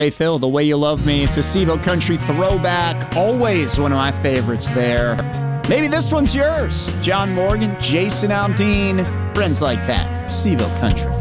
Faith Hill, The Way You Love Me. It's a Seville Country throwback. Always one of my favorites there. Maybe this one's yours. John Morgan, Jason Aldean, friends like that. Seville Country.